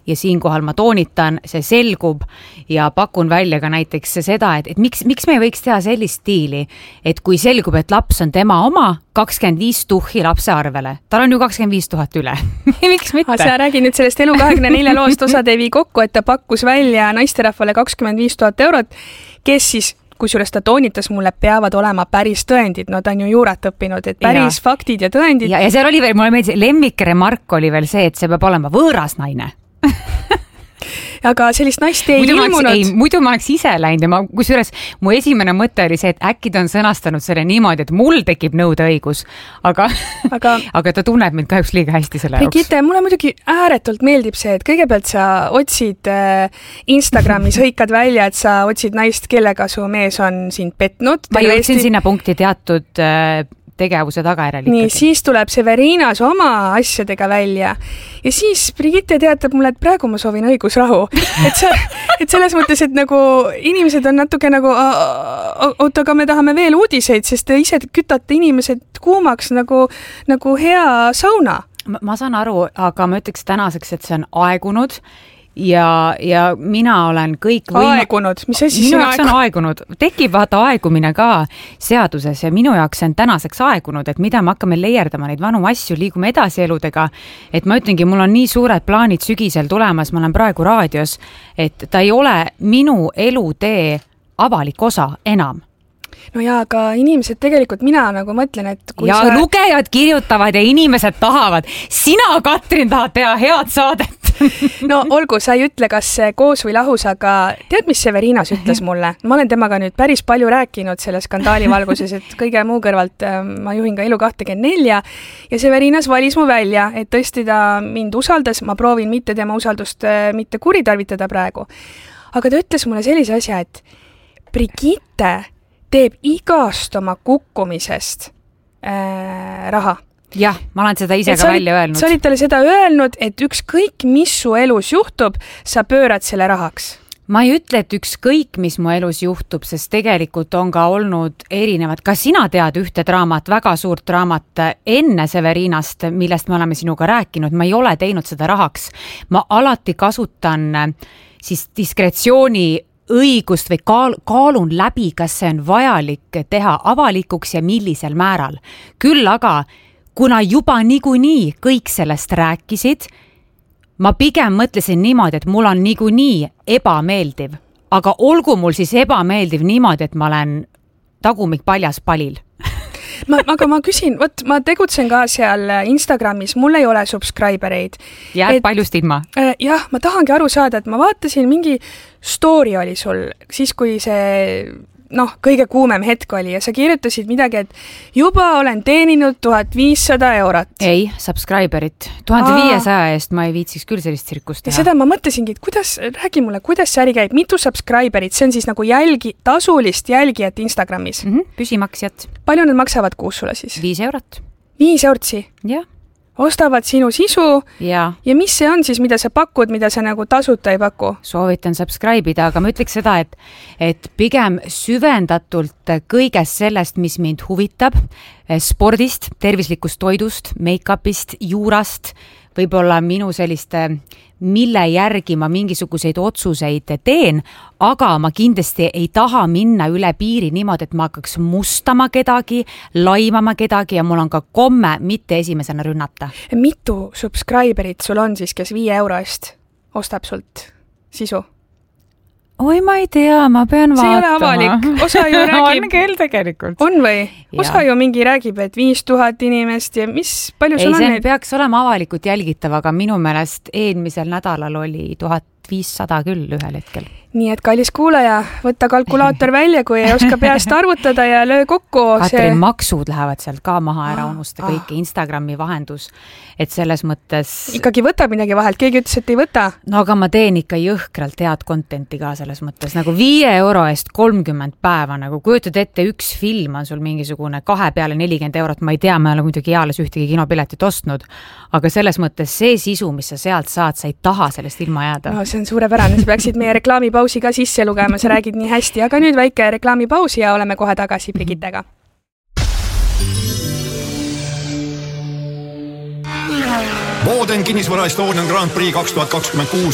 ja siinkohal ma toonitan, see selgub ja pakun välja ka näiteks seda, et miks me ei võiks teha sellist stiili, et kui selgub, et laps on tema oma, 25 tuhhi lapse arvele. Tal on ju 25 000 üle. Miks mitte? Sa räägi nüüd sellest Elu24 loost, osad ei vii kokku, et ta pakkus välja naisterahvale 25 000 eurot, kes siis kusjuures ta toonitas mulle, peavad olema päris tõendid, no ta on ju juurat õppinud, et päris faktid ja tõendid. Ja seal oli veel, mulle meeldis, lemmikremark oli veel see, et see peab olema võõras naine. Aga sellist naist ei ilmunud. Muidu ma oleks ise läinud ja kusjuures mu esimene mõte oli see, et äkki ta on sõnastanud selle niimoodi, et mul tekib nõudeõigus, aga ta tunneb mind kahjuks liiga hästi selle jaoks. Brigitte, mulle muidugi ääretult meeldib see, et kõigepealt sa otsid Instagramis, hõikad välja, et sa otsid naist, kellega su mees on sind petnud. Ma jõudsin sinna punkti teatud tegevuse tagajärjel ikkagi. Nii, siis tuleb Severinas oma asjadega välja ja siis Brigitte teatab mulle, et praegu ma soovin õigusrahu. Et selles mõttes, et nagu inimesed on natuke nagu aga me tahame veel uudiseid, sest te ise kütate inimesed kuumaks nagu hea sauna. Ma saan aru, aga ma ütleks tänaseks, et see on aegunud. Ja mina olen kõik aegunud, mis asi minu jaoks on aegunud, tekib vaata aegumine ka seaduses ja minu jaoks on tänaseks aegunud, et mida me hakkame leierdama neid vanu asju, liigume edasi eludega, et ma ütlengi, mul on nii suured plaanid sügisel tulemas, ma olen praegu raadios, et ta ei ole minu elutee avalik osa enam. No jaa, aga inimesed tegelikult, mina nagu mõtlen, et kui lugejad kirjutavad ja inimesed tahavad. Sina, Katrin, tahad teha head saadet. No olgu, sa ei ütle, kas koos või lahus, aga tead, mis Severinas ütles mulle? Ma olen temaga nüüd päris palju rääkinud selle skandaali valguses, et kõige muu kõrvalt ma juhin ka Elu24 ja Severinas valis mu välja, et tõesti ta mind usaldas, ma proovin mitte tema usaldust mitte kuritarvitada praegu. Aga ta ütles mulle sellise asja, et Brigitte teeb igast oma kukkumisest raha. Jah, ma olen seda ise ka välja öelnud. Sa olid talle seda öelnud, et ükskõik, mis su elus juhtub, sa pöörad selle rahaks. Ma ei ütle, et ükskõik, mis mu elus juhtub, sest tegelikult on ka olnud erinevad. Kas sina tead ühte draamat, väga suurt draamat enne Severinast, millest me oleme sinuga rääkinud? Ma ei ole teinud seda rahaks. Ma alati kasutan siis diskretsiooni õigust või kaalun läbi, kas see on vajalik teha avalikuks ja millisel määral. Küll aga, kuna juba niikuinii kõik sellest rääkisid, ma pigem mõtlesin niimoodi, et mul on niikuinii ebameeldiv, aga olgu mul siis ebameeldiv niimoodi, et ma olen tagumik paljas palil. Aga ma küsin, ma tegutsen ka seal Instagramis, mul ei ole subscribereid. Jääd paljust ilma? Jah, ma tahangi aru saada, et ma vaatasin, mingi story oli sul, siis kui see kõige kuumem hetk oli ja sa kirjutasid midagi, et juba olen teeninud 1500 eurot. Ei, subscriberit. 1500 eest ma ei viitsiks küll sellist tsirkust teha. Ja seda ma mõtlesingi, et räägi mulle, kuidas see äri käib, mitu subscriberit, see on siis nagu tasulist jälgijat Instagramis. Püsimaksjat. Palju need maksavad kuus sulle siis? 5 eurot. 5 eurtsi? Jah. Ostavad sinu sisu ja mis see on siis, mida sa pakud, mida sa nagu tasuta ei paku? Soovitan subscribe'ida, aga ma ütleks seda, et pigem süvendatult kõigest sellest, mis mind huvitab, spordist, tervislikust toidust, make-upist, juurast, võib-olla minu selliste, mille järgi ma mingisuguseid otsuseid teen, aga ma kindlasti ei taha minna üle piiri niimoodi, et ma hakkaks mustama kedagi, laimama kedagi ja mul on ka komme mitte esimesena rünnata. Mitu subscriberit sul on siis, kes 5 euro eest ostab sult sisu? Oi, ma ei tea, ma pean vaatama. See ei ole avalik. Osa ju räägib. On küll tegelikult. On või? Osa ju mingi räägib, et 5000 inimest ja palju sul on neid? Ei, see peaks olema avalikult jälgitav, aga minu meelest eelmisel nädalal oli 1500 küll ühel hetkel. Nii et kallis kuulaja, võtta kalkulaator välja, kui ei oska peast arvutada ja löö kokku. Katrin, maksud lähevad sealt ka maha ära, unusta kõike Instagrami vahendus, et selles mõttes... Ikkagi võtab midagi vahelt, keegi ütles, et ei võta? No aga ma teen ikka jõhkralt head contenti ka selles mõttes, nagu 5 euro eest 30 päeva, nagu kujutad ette, üks film on sul mingisugune 2 peale 40 eurot, ma ei tea, ma ei ole muidugi eales ühtegi kinopiletit ostnud, aga selles mõttes see sisu, mis sa sealt saad, sa ei taha sellest ilma jääda. No, see on suurepärane, sa peaksid meie reklaamipausi ka sisse lugema, sa räägid nii hästi, aga nüüd väike reklaamipaus ja oleme kohe tagasi Brigittega. Boden kinnisvara Estonian Grand Prix 2026